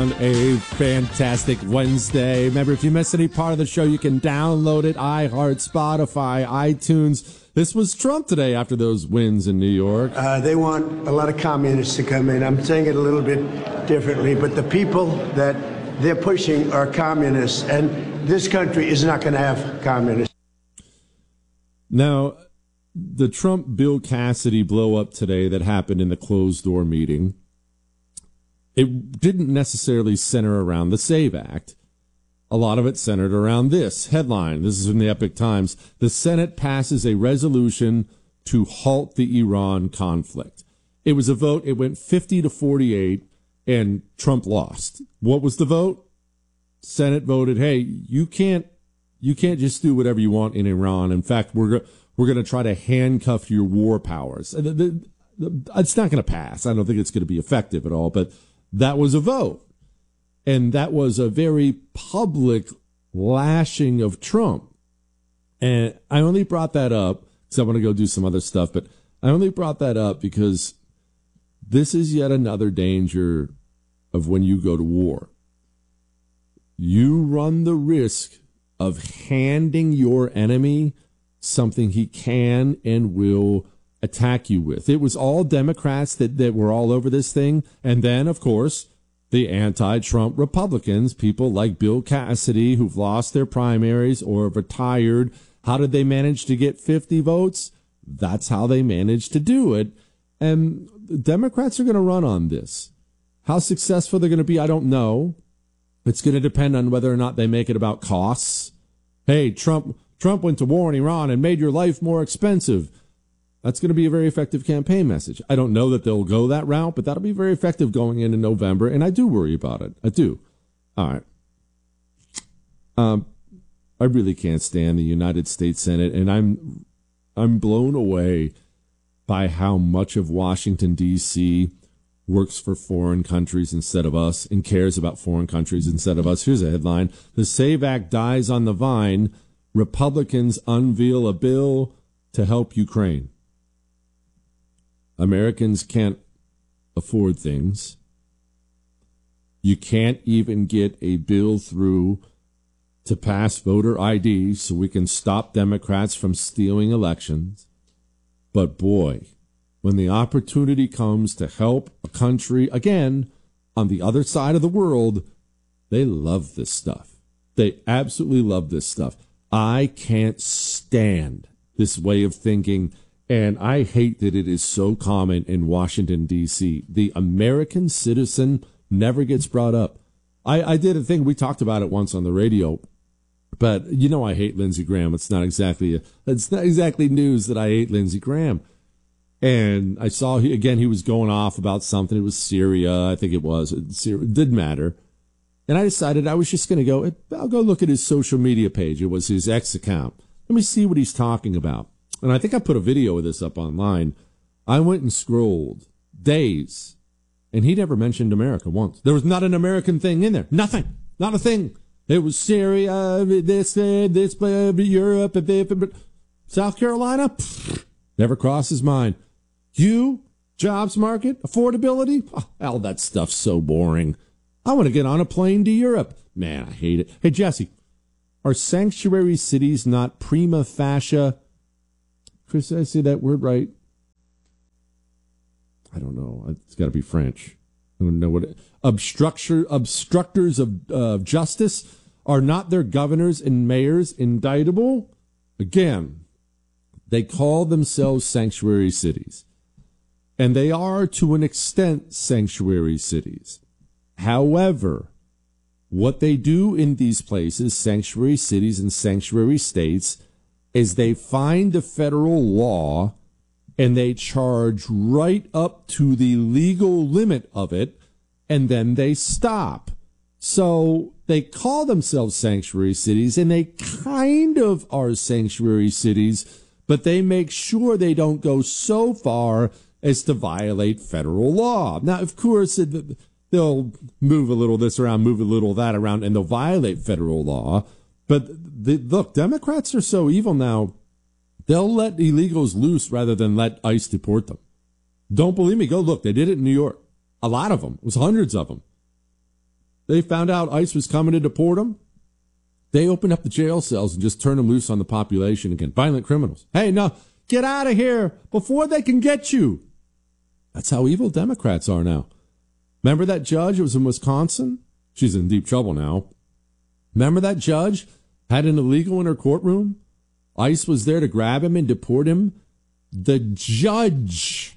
on a fantastic Wednesday. Remember, if you missed any part of the show, you can download it, iHeart, Spotify, iTunes. This was Trump today after those wins in New York. They want a lot of communists to come in. I'm saying it a little bit differently, but the people that they're pushing are communists, and this country is not going to have communists. Now, the Trump Bill Cassidy blow up today that happened in the closed door meeting, it didn't necessarily center around the SAVE Act. A lot of it centered around this headline. This is from the Epoch Times. The Senate passes a resolution to halt the Iran conflict. It was a vote. It went 50-48, and Trump lost. What was the vote? Senate voted, hey, you can't just do whatever you want in Iran. In fact, we're going to try to handcuff your war powers. It's not going to pass. I don't think it's going to be effective at all, but that was a vote. And that was a very public lashing of Trump. And I only brought that up because I want to go do some other stuff, but I only brought that up because this is yet another danger of when you go to war. You run the risk of handing your enemy something he can and will attack you with. It was all Democrats that were all over this thing. And then, of course, the anti-Trump Republicans, people like Bill Cassidy, who've lost their primaries or retired. How did they manage to get 50 votes? That's how they managed to do it. And the Democrats are going to run on this. How successful they're going to be, I don't know. It's going to depend on whether or not they make it about costs. Hey, Trump went to war in Iran and made your life more expensive. That's going to be a very effective campaign message. I don't know that they'll go that route, but that'll be very effective going into November, and I do worry about it. I do. All right. I really can't stand the United States Senate, and I'm blown away by how much of Washington, D.C. works for foreign countries instead of us and cares about foreign countries instead of us. Here's a headline. The SAVE Act dies on the vine. Republicans unveil a bill to help Ukraine. Americans can't afford things. You can't even get a bill through to pass voter ID so we can stop Democrats from stealing elections. But boy, when the opportunity comes to help a country, again, on the other side of the world, they love this stuff. They absolutely love this stuff. I can't stand this way of thinking. And I hate that it is so common in Washington, D.C. The American citizen never gets brought up. I did a thing. We talked about it once on the radio. But, you know, I hate Lindsey Graham. It's not exactly news that I hate Lindsey Graham. And I saw, he was going off about something. It was Syria. I think it was. It didn't matter. And I decided I was just going to I'll go look at his social media page. It was his X account. Let me see what he's talking about. And I think I put a video of this up online. I went and scrolled days, and he never mentioned America once. There was not an American thing in there. Nothing. Not a thing. It was Syria, this, Europe, South Carolina. Pfft, never crossed his mind. Jobs market, affordability. Oh, all that stuff's so boring. I want to get on a plane to Europe. Man, I hate it. Hey, Jesse, are sanctuary cities not prima facie? Chris, did I say that word right? I don't know. It's got to be French. I don't know what obstructors of justice. Are not their governors and mayors indictable? Again, they call themselves sanctuary cities. And they are, to an extent, sanctuary cities. However, what they do in these places, sanctuary cities and sanctuary states, is they find the federal law and they charge right up to the legal limit of it, and then they stop. So they call themselves sanctuary cities, and they kind of are sanctuary cities, but they make sure they don't go so far as to violate federal law. Now, of course, they'll move a little this around, move a little that around, and they'll violate federal law. But look, Democrats are so evil now, they'll let illegals loose rather than let ICE deport them. Don't believe me? Go look. They did it in New York. A lot of them. It was hundreds of them. they found out ICE was coming to deport them, they opened up the jail cells and just turned them loose on the population again. Violent criminals. Hey, no, get out of here before they can get you. That's how evil Democrats are now. Remember that judge? It was in Wisconsin. She's in deep trouble now. Remember that judge had an illegal in her courtroom? ICE was there to grab him and deport him. The judge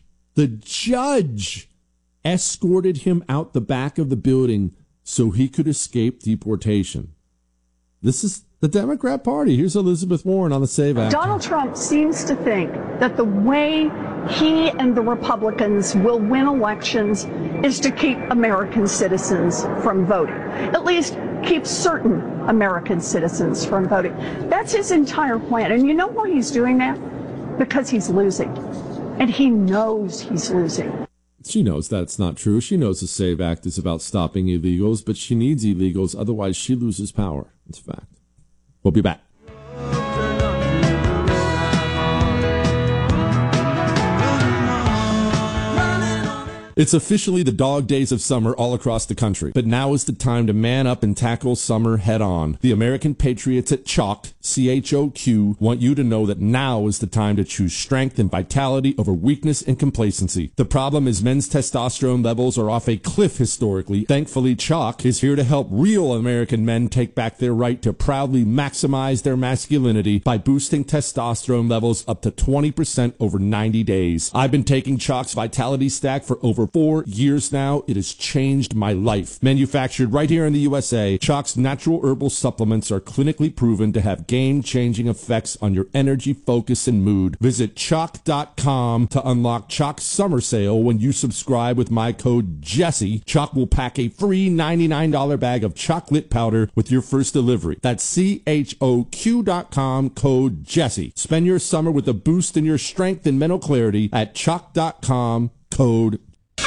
escorted him out the back of the building so he could escape deportation. This is the Democrat Party. Here's Elizabeth Warren on the SAVE Act. Donald Trump seems to think that the way he and the Republicans will win elections is to keep American citizens from voting. At least keep certain American citizens from voting. That's his entire plan. And you know why he's doing that? Because he's losing. And he knows he's losing. She knows that's not true. She knows the SAVE Act is about stopping illegals, but she needs illegals. Otherwise, she loses power. It's a fact. We'll be back. It's officially the dog days of summer all across the country, but now is the time to man up and tackle summer head on. The American Patriots at Choq, CHOQ, want you to know that now is the time to choose strength and vitality over weakness and complacency. The problem is men's testosterone levels are off a cliff historically. Thankfully, Choq is here to help real American men take back their right to proudly maximize their masculinity by boosting testosterone levels up to 20% over 90 days. I've been taking Choq's Vitality Stack for over 4 years now. It has changed my life. Manufactured right here in the USA, Choq's natural herbal supplements are clinically proven to have game-changing effects on your energy, focus, and mood. Visit Choq.com to unlock Choq's summer sale. When you subscribe with my code Jesse, Choq will pack a free $99 bag of chocolate powder with your first delivery. That's CHOQ.com, code Jesse. Spend your summer with a boost in your strength and mental clarity at Choq.com, code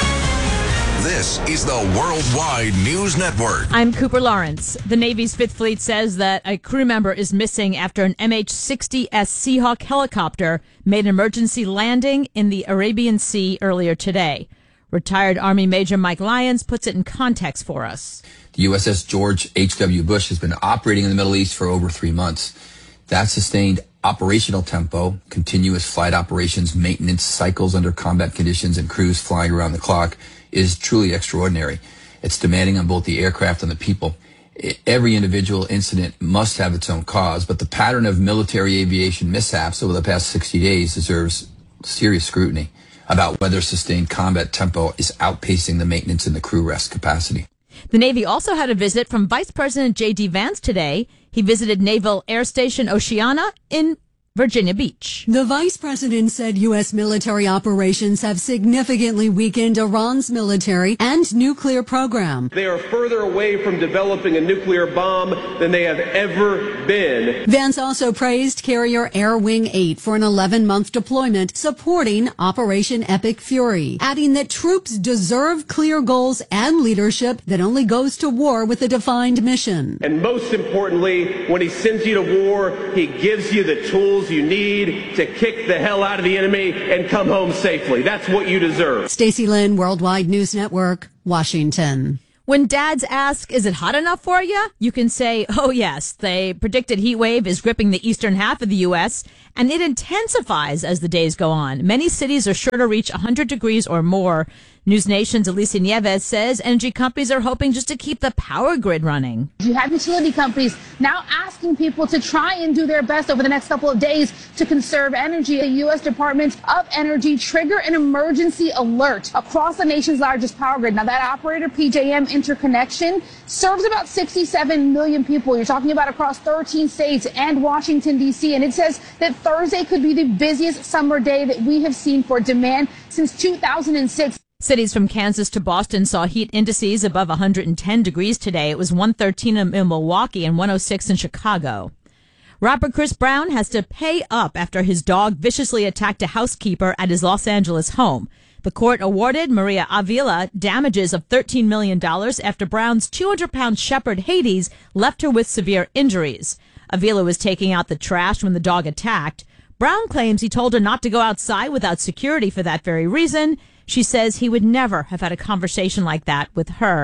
This is the Worldwide News Network. I'm Cooper Lawrence. The Navy's Fifth Fleet says that a crew member is missing after an MH-60S Seahawk helicopter made an emergency landing in the Arabian Sea earlier today. Retired Army Major Mike Lyons puts it in context for us. The USS George H.W. Bush has been operating in the Middle East for over 3 months. That sustained operational tempo, continuous flight operations, maintenance cycles under combat conditions, and crews flying around the clock is truly extraordinary. It's demanding on both the aircraft and the people. Every individual incident must have its own cause, but the pattern of military aviation mishaps over the past 60 days deserves serious scrutiny about whether sustained combat tempo is outpacing the maintenance and the crew rest capacity. The Navy also had a visit from Vice President J.D. Vance today. He visited Naval Air Station Oceana in Virginia Beach. The vice president said U.S. military operations have significantly weakened Iran's military and nuclear program. They are further away from developing a nuclear bomb than they have ever been. Vance also praised Carrier Air Wing 8 for an 11-month deployment supporting Operation Epic Fury, adding that troops deserve clear goals and leadership that only goes to war with a defined mission. And most importantly, when he sends you to war, he gives you the tools you need to kick the hell out of the enemy and come home safely. That's what you deserve. Stacey Lynn, Worldwide News Network, Washington. When dads ask, is it hot enough for you? You can say, oh yes, the predicted heat wave is gripping the eastern half of the U.S., and it intensifies as the days go on. Many cities are sure to reach 100 degrees or more. News Nation's Alicia Nieves says energy companies are hoping just to keep the power grid running. You have utility companies now asking people to try and do their best over the next couple of days to conserve energy. The U.S. Department of Energy triggered an emergency alert across the nation's largest power grid. Now, that operator, PJM Interconnection, serves about 67 million people. You're talking about across 13 states and Washington, D.C., and it says that Thursday could be the busiest summer day that we have seen for demand since 2006. Cities from Kansas to Boston saw heat indices above 110 degrees today. It was 113 in Milwaukee and 106 in Chicago. Rapper Chris Brown has to pay up after his dog viciously attacked a housekeeper at his Los Angeles home. The court awarded Maria Avila damages of $13 million after Brown's 200-pound shepherd Hades left her with severe injuries. Avila was taking out the trash when the dog attacked. Brown claims he told her not to go outside without security for that very reason. She says he would never have had a conversation like that with her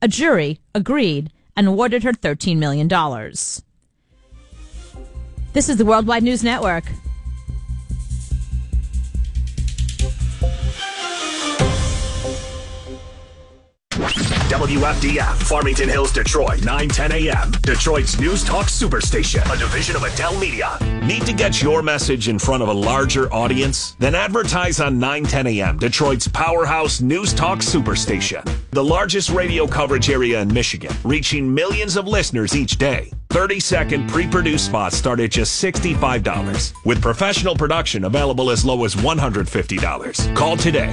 A jury agreed and awarded her $13 million. This is the Worldwide News Network. WFDF, Farmington Hills, Detroit, 9:10 a.m. Detroit's News Talk Superstation, a division of Adele Media. Need to get your message in front of a larger audience? Then advertise on 9:10 a.m., Detroit's powerhouse News Talk Superstation. The largest radio coverage area in Michigan, reaching millions of listeners each day. 30-second pre-produced spots start at just $65, with professional production available as low as $150. Call today,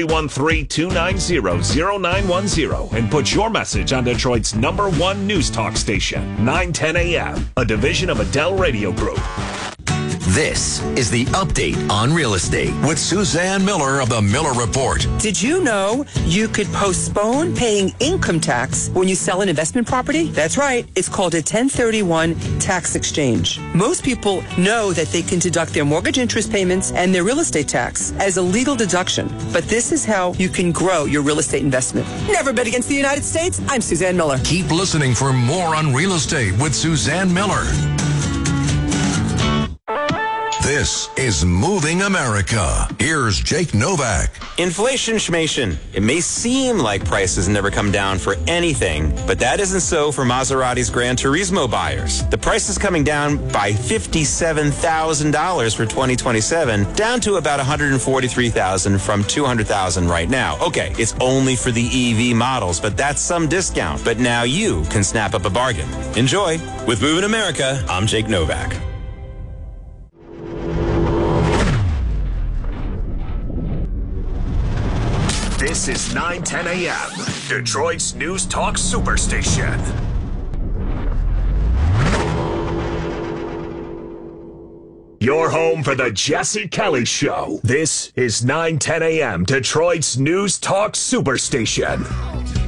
313-290-0910, and put your message on Detroit's #1 news talk station, 9:10 a.m., a division of Adele Radio Group. This is the Update on Real Estate with Suzanne Miller of the Miller Report. Did you know you could postpone paying income tax when you sell an investment property? That's right. It's called a 1031 tax exchange. Most people know that they can deduct their mortgage interest payments and their real estate tax as a legal deduction. But this is how you can grow your real estate investment. Never bet against the United States. I'm Suzanne Miller. Keep listening for more on real estate with Suzanne Miller. This is Moving America. Here's Jake Novak. Inflation schmation. It may seem like prices never come down for anything, but that isn't so for Maserati's Gran Turismo buyers. The price is coming down by $57,000 for 2027, down to about $143,000 from $200,000 right now. Okay, it's only for the EV models, but that's some discount. But now you can snap up a bargain. Enjoy. With Moving America, I'm Jake Novak. This is 9:10 a.m., Detroit's News Talk Superstation. Your home for the Jesse Kelly Show. This is 9:10 a.m., Detroit's News Talk Superstation.